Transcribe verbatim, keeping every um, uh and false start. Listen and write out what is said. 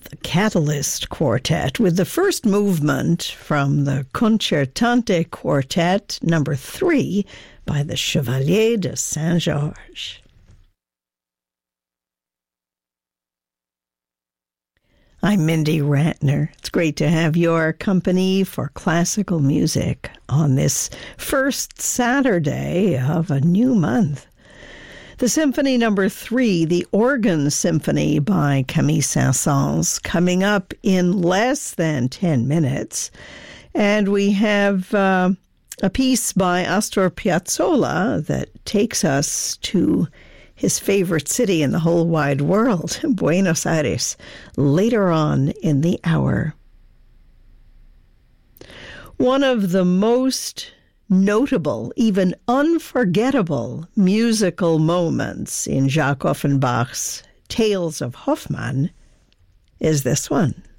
the Catalyst Quartet with the first movement from the Concertante Quartet, number three, by the Chevalier de Saint-Georges. I'm Mindy Ratner. It's great to have your company for classical music on this first Saturday of a new month. The Symphony Number Three, the Organ Symphony by Camille Saint-Saëns, coming up in less than ten minutes. And we have uh, a piece by Astor Piazzolla that takes us to his favorite city in the whole wide world, Buenos Aires, later on in the hour. One of the most notable, even unforgettable musical moments in Jacques Offenbach's Tales of Hoffmann is this one.